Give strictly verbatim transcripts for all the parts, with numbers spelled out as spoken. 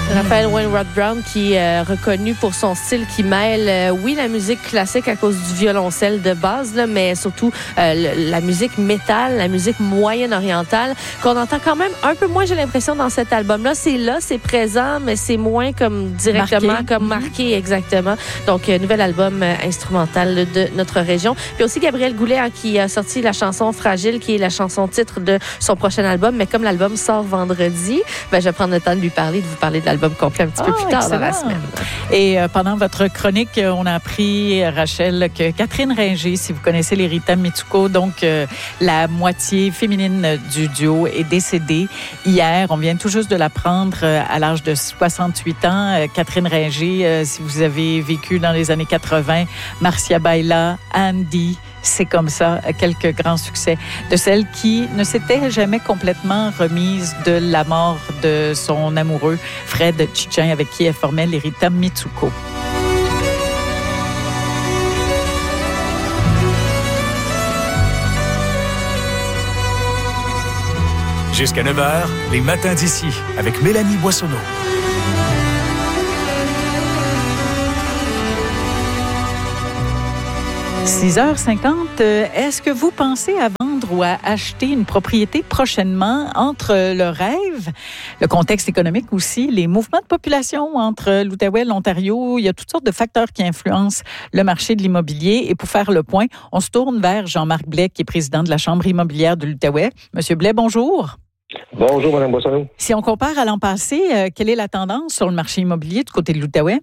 Raphaël Wainwright Brown qui est euh, reconnu pour son style qui mêle, euh, oui, la musique classique à cause du violoncelle de base, là, mais surtout euh, le, la musique métal, la musique moyenne-orientale, qu'on entend quand même un peu moins, j'ai l'impression, dans cet album-là. C'est là, c'est présent, mais c'est moins comme directement, marqué. comme marqué, exactement. Donc, euh, nouvel album euh, instrumental de notre région. Puis aussi Gabriel Goulet hein, qui a sorti la chanson Fragile, qui est la chanson titre de son prochain album. Mais comme l'album sort vendredi, ben, je vais prendre le temps de lui parler, de vous parler de l'album complet un petit peu oh, plus tard excellent. dans la semaine. Et euh, pendant votre chronique, on a appris, Rachel, que Catherine Ringer, si vous connaissez les Rita Mitsuko, donc euh, la moitié féminine du duo, est décédée hier. On vient tout juste de l'apprendre euh, à l'âge de soixante-huit ans. Euh, Catherine Ringer, euh, si vous avez vécu dans les années quatre-vingt, Marcia Baila, Andy, C'est comme ça, quelques grands succès de celle qui ne s'était jamais complètement remise de la mort de son amoureux, Fred Tchitchin, avec qui elle formait les Rita Mitsuko. Jusqu'à neuf heures, les matins d'ici, avec Mélanie Boissonneau. six heures cinquante, est-ce que vous pensez à vendre ou à acheter une propriété prochainement? Entre le rêve, le contexte économique aussi, les mouvements de population entre l'Outaouais et l'Ontario, il y a toutes sortes de facteurs qui influencent le marché de l'immobilier. Et pour faire le point, on se tourne vers Jean-Marc Blais, qui est président de la Chambre immobilière de l'Outaouais. Monsieur Blais, bonjour. Bonjour, Mme Boissonneau. Si on compare à l'an passé, euh, quelle est la tendance sur le marché immobilier du côté de l'Outaouais?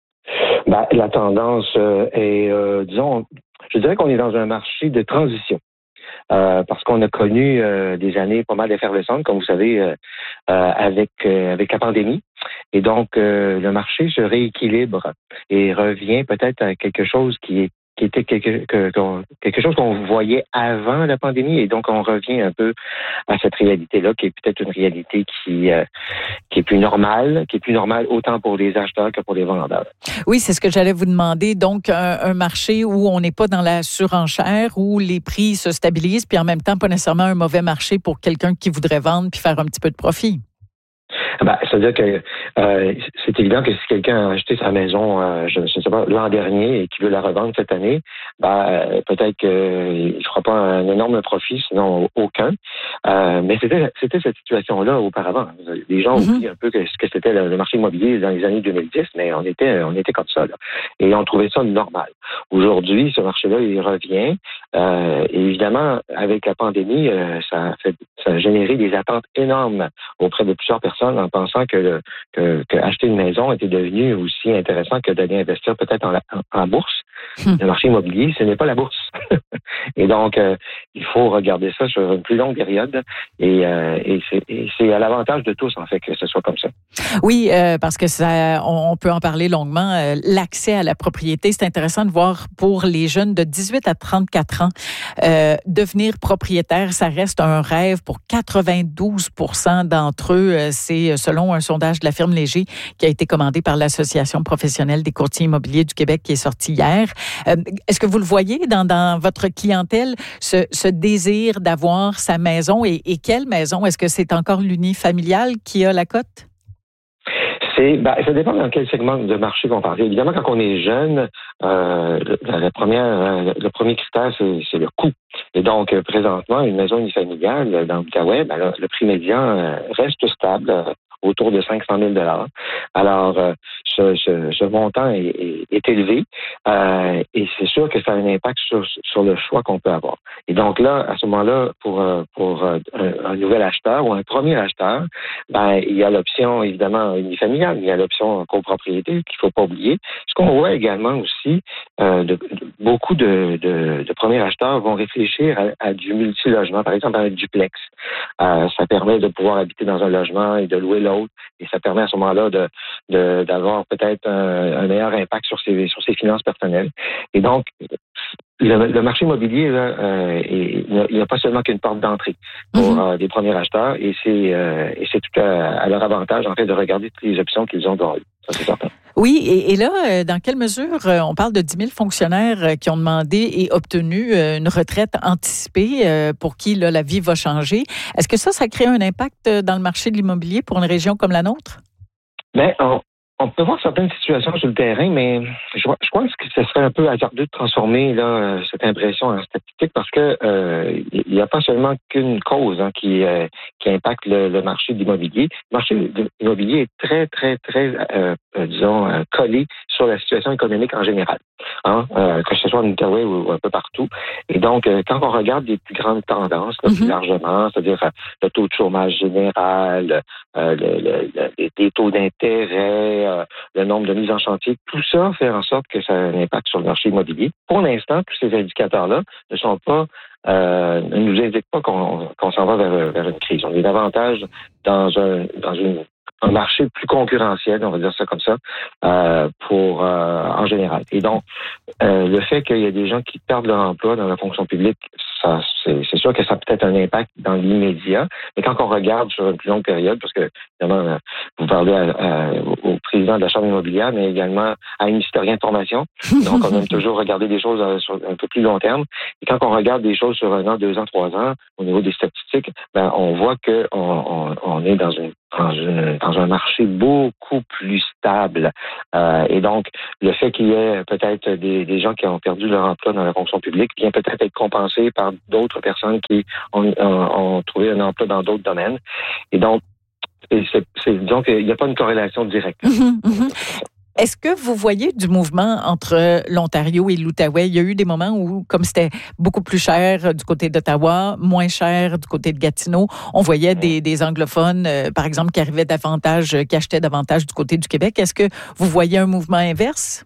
Ben, la tendance euh, est, euh, disons, je dirais qu'on est dans un marché de transition. Euh, parce qu'on a connu euh, des années pas mal effervescentes, comme vous savez, euh, euh, avec euh, avec la pandémie. Et donc, euh, le marché se rééquilibre et revient peut-être à quelque chose qui est qui était quelque, que, quelque chose qu'on voyait avant la pandémie. Et donc, on revient un peu à cette réalité-là, qui est peut-être une réalité qui, euh, qui est plus normale, qui est plus normale autant pour les acheteurs que pour les vendeurs. Oui, c'est ce que j'allais vous demander. Donc, un, un marché où on n'est pas dans la surenchère, où les prix se stabilisent, puis en même temps, pas nécessairement un mauvais marché pour quelqu'un qui voudrait vendre puis faire un petit peu de profit. Ben, c'est-à-dire que euh, c'est évident que si quelqu'un a acheté sa maison, euh, je ne sais pas, l'an dernier et qui veut la revendre cette année, ben, euh, peut-être qu'il ne fera pas un énorme profit, sinon aucun. Euh, mais c'était, c'était cette situation-là auparavant. Les gens mm-hmm. oublient un peu que, ce que c'était le, le marché immobilier dans les années deux mille dix, mais on était, on était comme ça, là. Et on trouvait ça normal. Aujourd'hui, ce marché-là, il revient. Euh, et évidemment, avec la pandémie, euh, ça, a fait, ça a généré des attentes énormes auprès de plusieurs personnes en pensant que, le, que, que acheter une maison était devenu aussi intéressant que d'aller investir peut-être en, en, en bourse. Hum. Le marché immobilier, ce n'est pas la bourse. Et donc, euh, il faut regarder ça sur une plus longue période. Et, euh, et, c'est, et c'est à l'avantage de tous, en fait, que ce soit comme ça. Oui, euh, parce que ça, on, on peut en parler longuement. Euh, l'accès à la propriété, c'est intéressant de voir pour les jeunes de dix-huit à trente-quatre ans, euh, devenir propriétaire, ça reste un rêve pour quatre-vingt-douze pour cent d'entre eux. C'est selon un sondage de la firme Léger qui a été commandé par l'Association professionnelle des courtiers immobiliers du Québec qui est sorti hier. Euh, est-ce que vous le voyez dans, dans votre clientèle, ce, ce désir d'avoir sa maison et, et quelle maison? Est-ce que c'est encore l'unifamilial qui a la cote? C'est, ben, ça dépend dans quel segment de marché on parle. Évidemment, quand on est jeune, euh, la, la première, euh, le premier critère, c'est, c'est le coût. Et donc, euh, présentement, une maison unifamiliale dans l'Outaouais, ben, là, le prix médian euh, reste stable, euh, autour de cinq cent mille dollars. Alors, euh, ce, ce, ce montant est, est, est élevé euh, et c'est sûr que ça a un impact sur, sur le choix qu'on peut avoir. Et donc là, à ce moment-là, pour, pour un, un nouvel acheteur ou un premier acheteur, ben, il y a l'option, évidemment, unifamiliale, il y a l'option copropriété qu'il ne faut pas oublier. Ce qu'on voit également aussi, euh, de, de, beaucoup de, de, de premiers acheteurs vont réfléchir à, à du multilogement, par exemple, à un duplex. Euh, ça permet de pouvoir habiter dans un logement et de louer l'autre, et ça permet à ce moment-là de, de d'avoir peut-être un, un meilleur impact sur ses sur ses finances personnelles. Et donc, le, le marché immobilier, là, euh, est, il n'y a pas seulement qu'une porte d'entrée pour mm-hmm. euh, des premiers acheteurs, et c'est euh, et c'est tout à, à leur avantage en fait de regarder toutes les options qu'ils ont devant eux. Ça, c'est certain. Oui, et, et là, dans quelle mesure, on parle de dix mille fonctionnaires qui ont demandé et obtenu une retraite anticipée pour qui là, la vie va changer. Est-ce que ça, ça crée un impact dans le marché de l'immobilier pour une région comme la nôtre? Mais on, on peut voir certaines situations sur le terrain, mais je, je pense que ce serait un peu hasardeux de transformer là, cette impression en statistique parce que euh, il n'y a pas seulement qu'une cause hein, qui, euh, qui impacte le, le marché de l'immobilier. Le marché de l'immobilier est très, très, très, euh, euh, disons, euh, collé sur la situation économique en général, hein, euh, que ce soit en Outaouais ou un peu partout. Et donc, euh, quand on regarde les plus grandes tendances, là, mm-hmm. plus largement, c'est-à-dire euh, le taux de chômage général, euh, le, le, le, les taux d'intérêt, euh, le nombre de mises en chantier, tout ça fait en sorte que ça a un impact sur le marché immobilier. Pour l'instant, tous ces indicateurs-là ne sont pas, euh, ne nous indiquent pas qu'on, qu'on s'en va vers, vers une crise. On est davantage dans un, dans une, un marché plus concurrentiel, on va dire ça comme ça, euh, pour euh, en général. Et donc, euh, le fait qu'il y a des gens qui perdent leur emploi dans la fonction publique, ça, c'est, c'est sûr que ça a peut-être un impact dans l'immédiat, mais quand on regarde sur une plus longue période, parce que, évidemment, vous parlez à, à, au président de la Chambre immobilière, mais également à un historien de formation, donc on aime toujours regarder des choses sur un peu plus long terme, et quand on regarde des choses sur un an, deux ans, trois ans, au niveau des statistiques, ben, on voit qu'on on, on est dans une Dans, une, dans un marché beaucoup plus stable. Euh, et donc, le fait qu'il y ait peut-être des, des gens qui ont perdu leur emploi dans la fonction publique vient peut-être être compensé par d'autres personnes qui ont, ont, ont trouvé un emploi dans d'autres domaines. Et donc, c'est, c'est, c'est, disons qu'il n'y a pas une corrélation directe. Mmh, mmh. Est-ce que vous voyez du mouvement entre l'Ontario et l'Outaouais? Il y a eu des moments où, comme c'était beaucoup plus cher du côté d'Ottawa, moins cher du côté de Gatineau, on voyait des, des anglophones, euh, par exemple, qui arrivaient davantage, qui achetaient davantage du côté du Québec. Est-ce que vous voyez un mouvement inverse?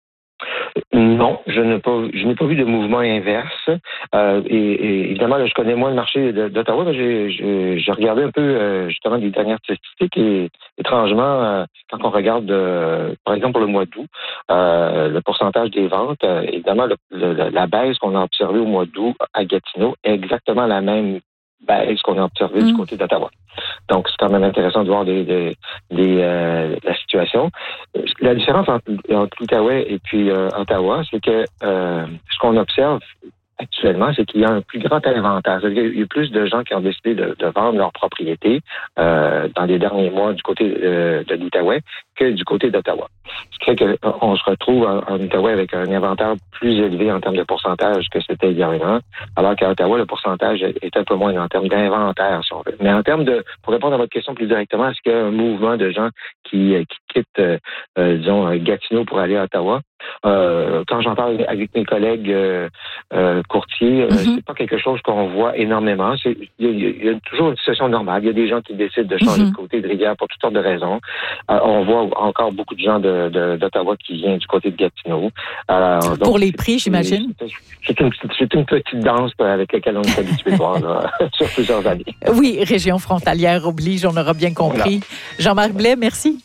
Non, je n'ai pas, je n'ai pas vu de mouvement inverse. Euh, et, et évidemment, là, je connais moins le marché de, d'Ottawa, mais j'ai, j'ai, j'ai regardé un peu euh, justement les dernières statistiques et étrangement, euh, quand on regarde, euh, par exemple pour le mois d'août, euh, le pourcentage des ventes, euh, évidemment, le, le, la baisse qu'on a observée au mois d'août à Gatineau est exactement la même baisse qu'on a observée mmh. du côté d'Ottawa. Donc, c'est quand même intéressant de voir des, des, des, euh, la situation. La différence entre, entre l'Outaouais et puis euh, Ottawa, c'est que euh, ce qu'on observe actuellement, c'est qu'il y a un plus grand inventaire. C'est-à-dire qu'il y a plus de gens qui ont décidé de, de vendre leur propriété euh, dans les derniers mois du côté euh, de l'Outaouais que du côté d'Ottawa. Ce qui fait qu'on se retrouve en, en Outaouais avec un inventaire plus élevé en termes de pourcentage que c'était il y a un an, alors qu'à Ottawa, le pourcentage est un peu moins en termes d'inventaire, si on veut. Mais en termes de, pour répondre à votre question plus directement, est-ce qu'il y a un mouvement de gens qui, qui quittent, euh, euh, disons, Gatineau pour aller à Ottawa? Euh, quand j'en parle avec mes collègues euh, euh, courtiers, mm-hmm. euh, c'est pas quelque chose qu'on voit énormément. C'est, il, y a, il y a toujours une situation normale. Il y a des gens qui décident de changer mm-hmm. de côté de rivière pour toutes sortes de raisons. Euh, on voit encore beaucoup de gens de, de, d'Ottawa qui viennent du côté de Gatineau. Alors, donc, pour les prix, j'imagine? C'est, c'est, une, c'est une petite danse avec laquelle on est habitué de voir là, sur plusieurs années. Oui, région frontalière oblige, on aura bien compris. Voilà. Jean-Marc Blais, merci.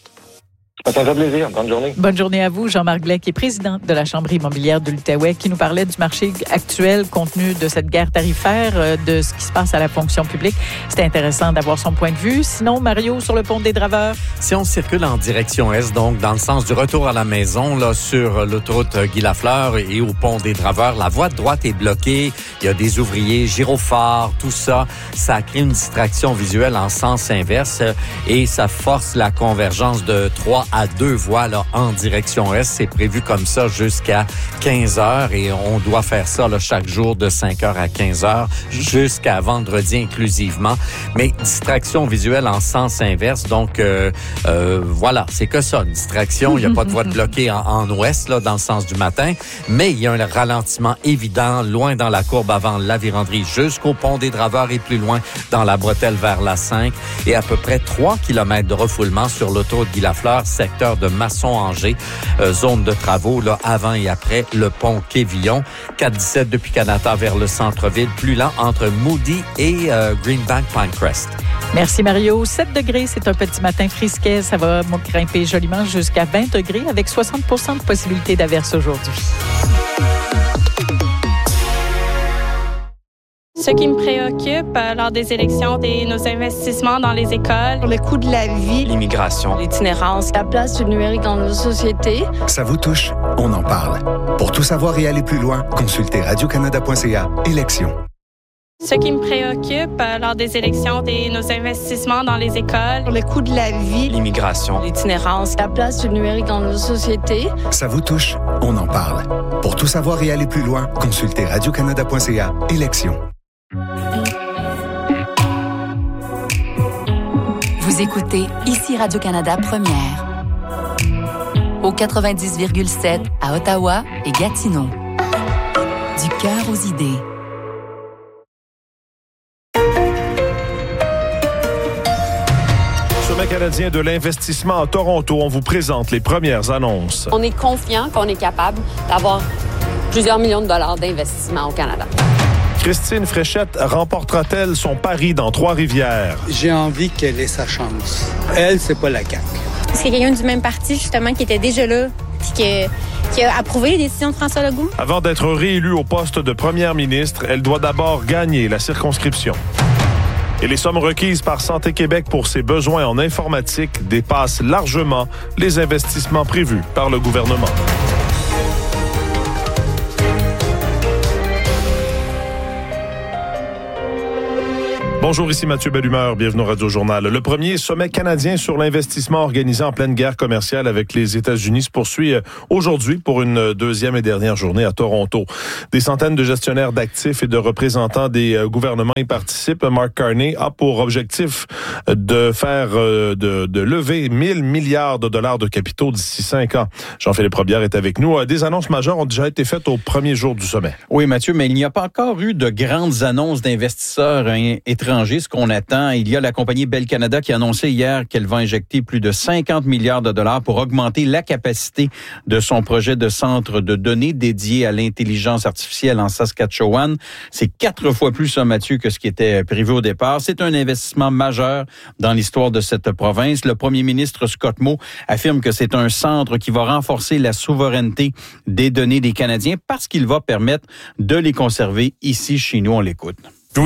Ça fait plaisir. Bonne journée. Bonne journée à vous, Jean-Marc Blais, qui est président de la Chambre immobilière de l'Outaouais, qui nous parlait du marché actuel compte tenu de cette guerre tarifaire, de ce qui se passe à la fonction publique. C'était intéressant d'avoir son point de vue. Sinon, Mario, sur le pont des Draveurs. Si on circule en direction est, donc dans le sens du retour à la maison, là sur l'autoroute Guy Lafleur et au pont des Draveurs, la voie de droite est bloquée. Il y a des ouvriers, gyrophares, tout ça. Ça crée une distraction visuelle en sens inverse et ça force la convergence de trois à deux voies là, en direction est. C'est prévu comme ça jusqu'à quinze heures et on doit faire ça là, chaque jour de cinq heures à quinze heures jusqu'à vendredi inclusivement. Mais distraction visuelle en sens inverse. Donc, euh, euh, voilà, c'est que ça, une distraction. Il n'y a pas de voie de bloquée en, en ouest là, dans le sens du matin, mais il y a un ralentissement évident loin dans la courbe avant la Vérandrie jusqu'au pont des Draveurs et plus loin dans la bretelle vers la cinq et à peu près trois kilomètres de refoulement sur l'autoroute Guy Lafleur, secteur de Masson-Angers, euh, zone de travaux là, avant et après le pont Quévillon. quatre dix-sept depuis Canada vers le centre-ville, plus lent entre Moody et euh, Greenbank-Pinecrest. Merci Mario. sept degrés, c'est un petit matin frisquet. Ça va grimper joliment jusqu'à vingt degrés avec soixante pour cent de possibilité d'averse aujourd'hui. Ce qui me préoccupe euh, lors des élections, c'est nos investissements dans les écoles, le coût de la vie, l'immigration, l'itinérance, la place du numérique dans nos sociétés. Ça vous touche? On en parle. Pour tout savoir et aller plus loin, consultez radio canada point c a, élections. Ce qui me préoccupe euh, lors des élections, c'est nos investissements dans les écoles, le coût de la vie, l'immigration, l'itinérance, la place du numérique dans nos sociétés. Ça vous touche? On en parle. Pour tout savoir et aller plus loin, consultez radio canada point c a. Élections. Vous écoutez ici Radio-Canada Première. Au quatre-vingt-dix virgule sept à Ottawa et Gatineau. Du cœur aux idées. Sommet canadien de l'investissement à Toronto, on vous présente les premières annonces. On est confiant qu'on est capable d'avoir plusieurs millions de dollars d'investissement au Canada. Christine Fréchette remportera-t-elle son pari dans Trois-Rivières? J'ai envie qu'elle ait sa chance. Elle, c'est pas la C A Q. Est-ce qu'il y a quelqu'un du même parti, justement, qui était déjà là, puis que, qui a approuvé les décisions de François Legault? Avant d'être réélue au poste de première ministre, elle doit d'abord gagner la circonscription. Et les sommes requises par Santé Québec pour ses besoins en informatique dépassent largement les investissements prévus par le gouvernement. Bonjour, ici Mathieu Bellumeur, bienvenue au Radio-Journal. Le premier sommet canadien sur l'investissement organisé en pleine guerre commerciale avec les États-Unis se poursuit aujourd'hui pour une deuxième et dernière journée à Toronto. Des centaines de gestionnaires d'actifs et de représentants des gouvernements y participent. Mark Carney a pour objectif de faire, de, de lever mille milliards de dollars de capitaux d'ici cinq ans. Jean-Philippe Robillard est avec nous. Des annonces majeures ont déjà été faites au premier jour du sommet. Oui, Mathieu, mais il n'y a pas encore eu de grandes annonces d'investisseurs étrangers. Ce qu'on attend, il y a la compagnie Bell Canada qui a annoncé hier qu'elle va injecter plus de cinquante milliards de dollars pour augmenter la capacité de son projet de centre de données dédié à l'intelligence artificielle en Saskatchewan. C'est quatre fois plus, ça, Mathieu, que ce qui était prévu au départ. C'est un investissement majeur dans l'histoire de cette province. Le premier ministre Scott Moe affirme que c'est un centre qui va renforcer la souveraineté des données des Canadiens parce qu'il va permettre de les conserver ici chez nous. On l'écoute.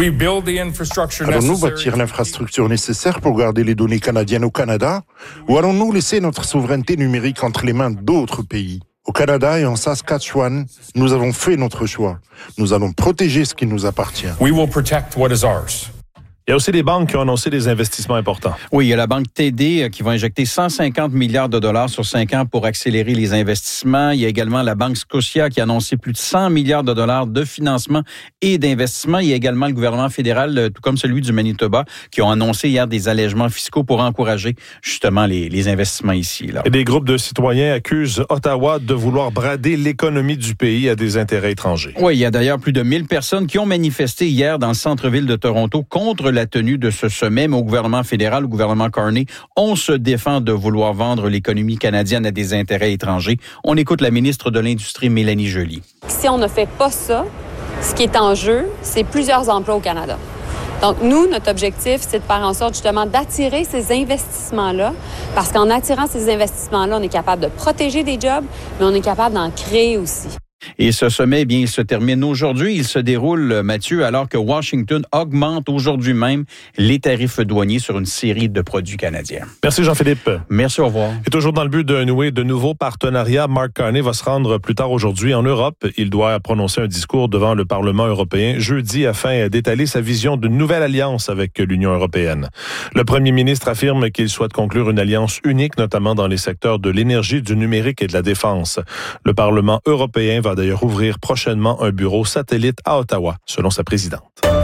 Allons-nous bâtir l'infrastructure nécessaire pour garder les données canadiennes au Canada ou allons-nous laisser notre souveraineté numérique entre les mains d'autres pays? Au Canada et en Saskatchewan, nous avons fait notre choix. Nous allons protéger ce qui nous appartient. We will protect what is ours. Il y a aussi des banques qui ont annoncé des investissements importants. Oui, il y a la banque T D qui va injecter cent cinquante milliards de dollars sur cinq ans pour accélérer les investissements. Il y a également la banque Scotia qui a annoncé plus de cent milliards de dollars de financement et d'investissement. Il y a également le gouvernement fédéral, tout comme celui du Manitoba, qui ont annoncé hier des allègements fiscaux pour encourager justement les, les investissements ici. Là. Et des groupes de citoyens accusent Ottawa de vouloir brader l'économie du pays à des intérêts étrangers. Oui, il y a d'ailleurs plus de mille personnes qui ont manifesté hier dans le centre-ville de Toronto contre la tenue de ce sommet, mais au gouvernement fédéral, au gouvernement Carney, on se défend de vouloir vendre l'économie canadienne à des intérêts étrangers. On écoute la ministre de l'Industrie, Mélanie Joly. Si on ne fait pas ça, ce qui est en jeu, c'est plusieurs emplois au Canada. Donc, nous, notre objectif, c'est de faire en sorte justement d'attirer ces investissements-là, parce qu'en attirant ces investissements-là, on est capable de protéger des jobs, mais on est capable d'en créer aussi. Et ce sommet, eh bien, il se termine aujourd'hui. Il se déroule, Mathieu, alors que Washington augmente aujourd'hui même les tarifs douaniers sur une série de produits canadiens. Merci Jean-Philippe. Merci, au revoir. Et toujours dans le but de nouer de nouveaux partenariats, Mark Carney va se rendre plus tard aujourd'hui en Europe. Il doit prononcer un discours devant le Parlement européen jeudi afin d'étaler sa vision d'une nouvelle alliance avec l'Union européenne. Le premier ministre affirme qu'il souhaite conclure une alliance unique, notamment dans les secteurs de l'énergie, du numérique et de la défense. Le Parlement européen va d'ailleurs ouvrir prochainement un bureau satellite à Ottawa, selon sa présidente.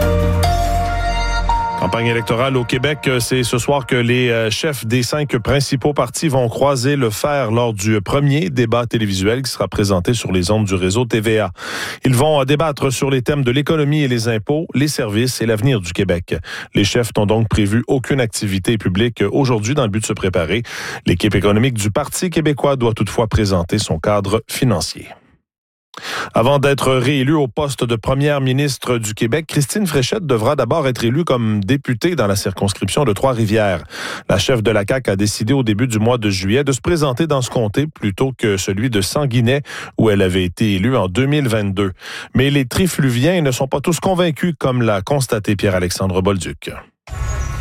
Campagne électorale au Québec, c'est ce soir que les chefs des cinq principaux partis vont croiser le fer lors du premier débat télévisuel qui sera présenté sur les ondes du réseau T V A. Ils vont débattre sur les thèmes de l'économie et les impôts, les services et l'avenir du Québec. Les chefs n'ont donc prévu aucune activité publique aujourd'hui dans le but de se préparer. L'équipe économique du Parti québécois doit toutefois présenter son cadre financier. Avant d'être réélue au poste de première ministre du Québec, Christine Fréchette devra d'abord être élue comme députée dans la circonscription de Trois-Rivières. La chef de la C A Q a décidé au début du mois de juillet de se présenter dans ce comté plutôt que celui de Sanguinet, où elle avait été élue en deux mille vingt-deux. Mais les trifluviens ne sont pas tous convaincus, comme l'a constaté Pierre-Alexandre Bolduc.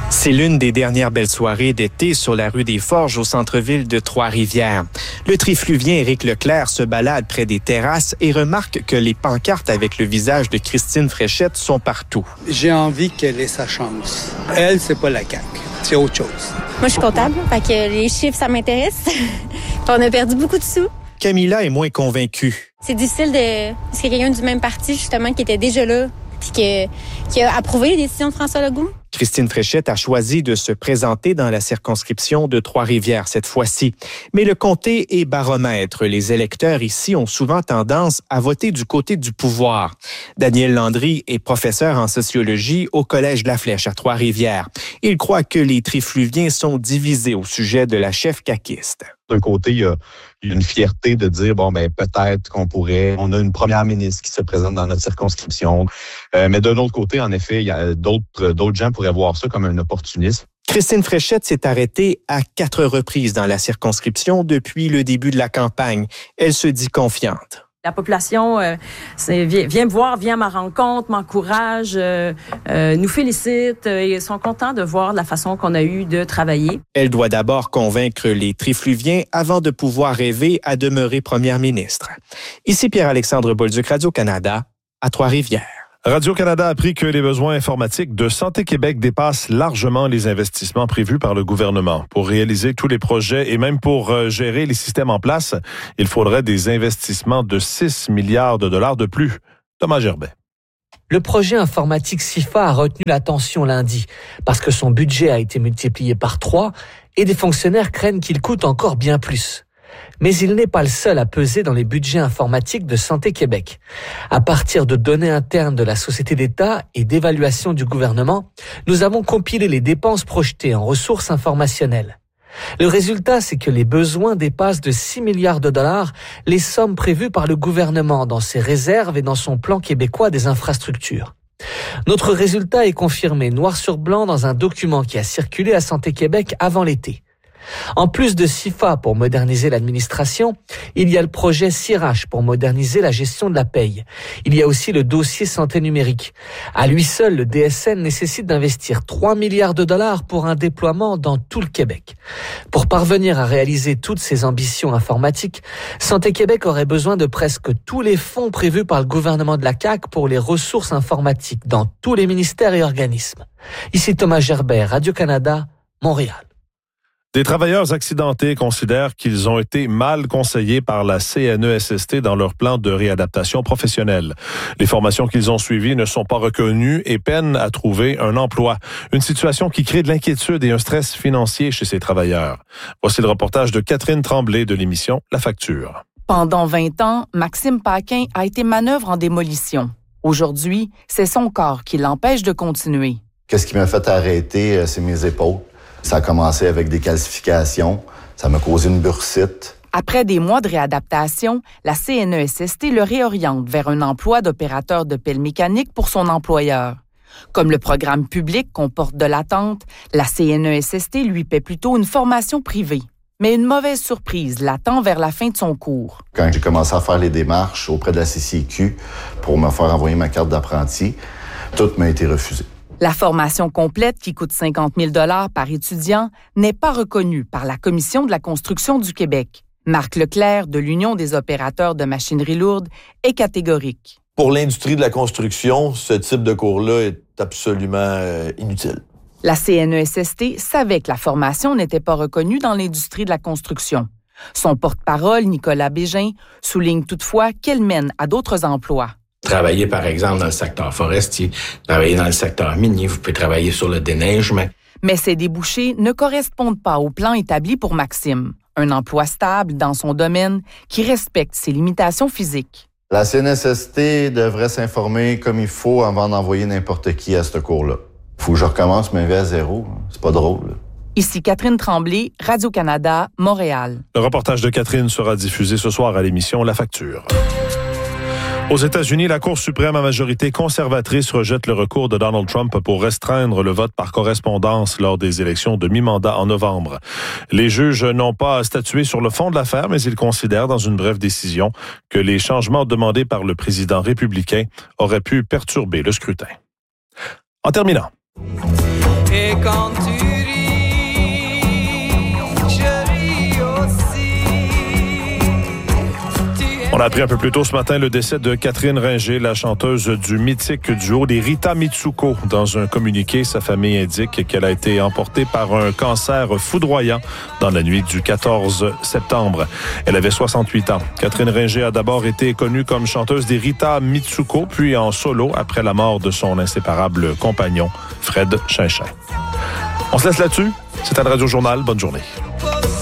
C'est l'une des dernières belles soirées d'été sur la rue des Forges au centre-ville de Trois-Rivières. Le trifluvien Éric Leclerc se balade près des terrasses et remarque que les pancartes avec le visage de Christine Fréchette sont partout. J'ai envie qu'elle ait sa chance. Elle, c'est pas la C A Q, c'est autre chose. Moi, je suis comptable, fait que les chiffres, ça m'intéresse. On a perdu beaucoup de sous. Camilla est moins convaincue. C'est difficile de... Parce qu'il y a quelqu'un du même parti, justement, qui était déjà là, puis que... qui a approuvé les décisions de François Legault. Christine Fréchette a choisi de se présenter dans la circonscription de Trois-Rivières cette fois-ci. Mais le comté est baromètre. Les électeurs ici ont souvent tendance à voter du côté du pouvoir. Daniel Landry est professeur en sociologie au Collège La Flèche à Trois-Rivières. Il croit que les trifluviens sont divisés au sujet de la chef caquiste. D'un côté, il y a une fierté de dire, bon, ben peut-être qu'on pourrait, on a une première ministre qui se présente dans notre circonscription. Euh, mais d'un autre côté, en effet, il y a d'autres, d'autres gens pourraient voir ça comme un opportunisme. Christine Fréchette s'est arrêtée à quatre reprises dans la circonscription depuis le début de la campagne. Elle se dit confiante. La population euh, c'est, vient, vient me voir, vient à ma rencontre, m'encourage, euh, euh, nous félicite euh, et sont contents de voir la façon qu'on a eu de travailler. Elle doit d'abord convaincre les trifluviens avant de pouvoir rêver à demeurer première ministre. Ici Pierre-Alexandre Bolduc, Radio-Canada, à Trois-Rivières. Radio-Canada a appris que les besoins informatiques de Santé Québec dépassent largement les investissements prévus par le gouvernement. Pour réaliser tous les projets et même pour euh, gérer les systèmes en place, il faudrait des investissements de six milliards de dollars de plus. Thomas Gerbet. Le projet informatique SIFA a retenu l'attention lundi parce que son budget a été multiplié par trois et des fonctionnaires craignent qu'il coûte encore bien plus. Mais il n'est pas le seul à peser dans les budgets informatiques de Santé Québec. À partir de données internes de la Société d'État et d'évaluation du gouvernement, nous avons compilé les dépenses projetées en ressources informationnelles. Le résultat, c'est que les besoins dépassent de six milliards de dollars les sommes prévues par le gouvernement dans ses réserves et dans son plan québécois des infrastructures. Notre résultat est confirmé noir sur blanc dans un document qui a circulé à Santé Québec avant l'été. En plus de SIFA pour moderniser l'administration, il y a le projet CIRACH pour moderniser la gestion de la paye. Il y a aussi le dossier santé numérique. À lui seul, le D S N nécessite d'investir trois milliards de dollars pour un déploiement dans tout le Québec. Pour parvenir à réaliser toutes ces ambitions informatiques, Santé Québec aurait besoin de presque tous les fonds prévus par le gouvernement de la C A Q pour les ressources informatiques dans tous les ministères et organismes. Ici Thomas Gerbet, Radio-Canada, Montréal. Des travailleurs accidentés considèrent qu'ils ont été mal conseillés par la C N E S S T dans leur plan de réadaptation professionnelle. Les formations qu'ils ont suivies ne sont pas reconnues et peinent à trouver un emploi. Une situation qui crée de l'inquiétude et un stress financier chez ces travailleurs. Voici le reportage de Catherine Tremblay de l'émission La Facture. Pendant vingt ans, Maxime Paquin a été manœuvre en démolition. Aujourd'hui, c'est son corps qui l'empêche de continuer. Qu'est-ce qui m'a fait arrêter, c'est mes épaules. Ça a commencé avec des calcifications. Ça m'a causé une bursite. Après des mois de réadaptation, la C N E S S T le réoriente vers un emploi d'opérateur de pelle mécanique pour son employeur. Comme le programme public comporte de l'attente, la C N E S S T lui paie plutôt une formation privée. Mais une mauvaise surprise l'attend vers la fin de son cours. Quand j'ai commencé à faire les démarches auprès de la C C Q pour me faire envoyer ma carte d'apprenti, tout m'a été refusé. La formation complète, qui coûte cinquante mille dollars par étudiant, n'est pas reconnue par la Commission de la construction du Québec. Marc Leclerc, de l'Union des opérateurs de machinerie lourde, est catégorique. Pour l'industrie de la construction, ce type de cours-là est absolument euh, inutile. La C N E S S T savait que la formation n'était pas reconnue dans l'industrie de la construction. Son porte-parole, Nicolas Bégin, souligne toutefois qu'elle mène à d'autres emplois. Travailler, par exemple, dans le secteur forestier, travailler dans le secteur minier, vous pouvez travailler sur le déneigement. Mais ces débouchés ne correspondent pas au plan établi pour Maxime. Un emploi stable dans son domaine qui respecte ses limitations physiques. La C N E S S T devrait s'informer comme il faut avant d'envoyer n'importe qui à ce cours-là. Faut que je recommence ma vie à zéro. C'est pas drôle. Ici Catherine Tremblay, Radio-Canada, Montréal. Le reportage de Catherine sera diffusé ce soir à l'émission La Facture. Aux États-Unis, la Cour suprême à majorité conservatrice rejette le recours de Donald Trump pour restreindre le vote par correspondance lors des élections de mi-mandat en novembre. Les juges n'ont pas statué sur le fond de l'affaire, mais ils considèrent dans une brève décision que les changements demandés par le président républicain auraient pu perturber le scrutin. En terminant. Et quand tu ris, je ris aussi. On a appris un peu plus tôt ce matin le décès de Catherine Ringer, la chanteuse du mythique duo des Rita Mitsuko. Dans un communiqué, sa famille indique qu'elle a été emportée par un cancer foudroyant dans la nuit du quatorze septembre. Elle avait soixante-huit ans. Catherine Ringer a d'abord été connue comme chanteuse des Rita Mitsuko, puis en solo après la mort de son inséparable compagnon, Fred Chinchin. On se laisse là-dessus. C'était le Radio Journal. Bonne journée.